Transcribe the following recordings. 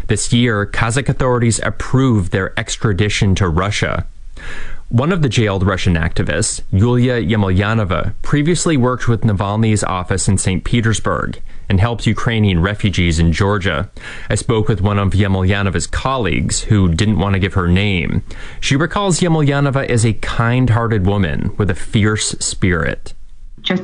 This year, Kazakh authorities approved their extradition to Russia. One of the jailed Russian activists, Yulia Yemelyanova, previously worked with Navalny's office in St. Petersburg and helped Ukrainian refugees in Georgia. I spoke with one of Yemeljanova's colleagues who didn't want to give her name. She recalls Yemelyanova as a kind-hearted woman with a fierce spirit. At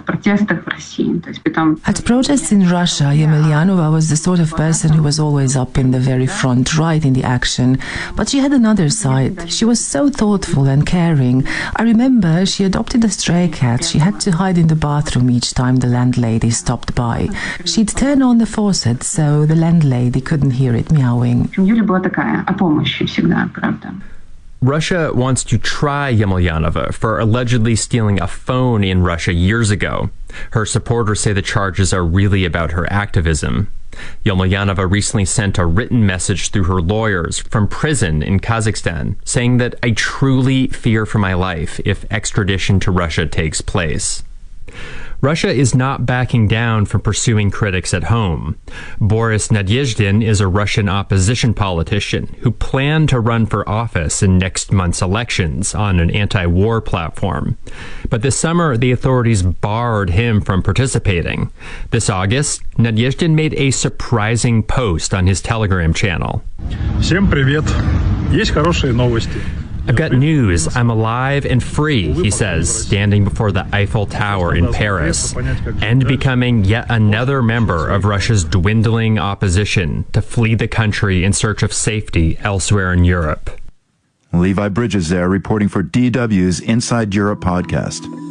protests in Russia, Yemelyanova was the sort of person who was always up in the very front, right in the action. But she had another side. She was so thoughtful and caring. I remember she adopted a stray cat. She had to hide in the bathroom each time the landlady stopped by. She'd turn on the faucet so the landlady couldn't hear it meowing. Russia wants to try Yemelyanova for allegedly stealing a phone in Russia years ago. Her supporters say the charges are really about her activism. Yemelyanova recently sent a written message through her lawyers from prison in Kazakhstan saying that I truly fear for my life if extradition to Russia takes place. Russia is not backing down from pursuing critics at home. Boris Nadezhdin is a Russian opposition politician who planned to run for office in next month's elections on an anti-war platform. But this summer, the authorities barred him from participating. This August, Nadezhdin made a surprising post on his Telegram channel. Всем привет. Есть хорошие новости. I've got news. I'm alive and free, he says, standing before the Eiffel Tower in Paris, and becoming yet another member of Russia's dwindling opposition to flee the country in search of safety elsewhere in Europe. Levi Bridges there reporting for DW's Inside Europe podcast.